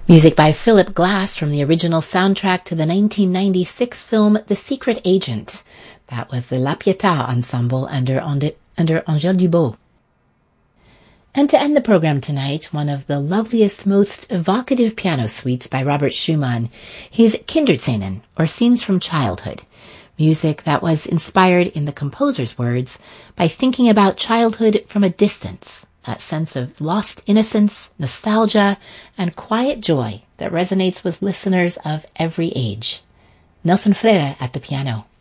Music by Philip Glass from the original soundtrack to the 1996 film The Secret Agent. That was the La Pietà Ensemble under Angèle Dubot. And to end the program tonight, one of the loveliest, most evocative piano suites by Robert Schumann, his Kinderszenen, or Scenes from Childhood. Music that was inspired, in the composer's words, by thinking about childhood from a distance. That sense of lost innocence, nostalgia, and quiet joy that resonates with listeners of every age. Nelson Freire at the piano.